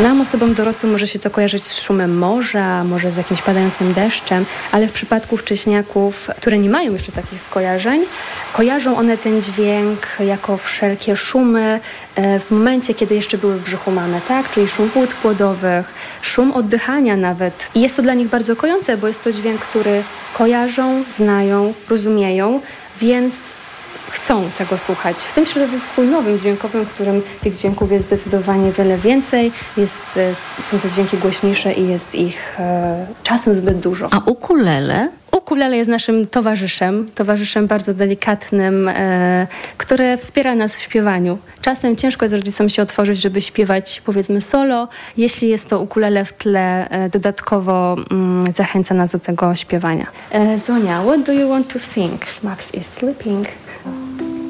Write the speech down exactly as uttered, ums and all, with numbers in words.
Nam, osobom dorosłym, może się to kojarzyć z szumem morza, może z jakimś padającym deszczem, ale w przypadku wcześniaków, które nie mają jeszcze takich skojarzeń, kojarzą one ten dźwięk jako wszelkie szumy w momencie, kiedy jeszcze były w brzuchu mamy, tak? Czyli szum wód płodowych, szum oddychania nawet. I jest to dla nich bardzo kojące, bo jest to dźwięk, który kojarzą, znają, rozumieją, więc chcą tego słuchać. W tym środowisku nowym, dźwiękowym, w którym tych dźwięków jest zdecydowanie wiele więcej, jest, są te dźwięki głośniejsze i jest ich e, czasem zbyt dużo. A ukulele? Ukulele jest naszym towarzyszem, towarzyszem bardzo delikatnym, e, które wspiera nas w śpiewaniu. Czasem ciężko jest rodzicom się otworzyć, żeby śpiewać, powiedzmy, solo. Jeśli jest to ukulele w tle, e, dodatkowo mm, zachęca nas do tego śpiewania. E, Zonia, what do you want to sing? Max is sleeping.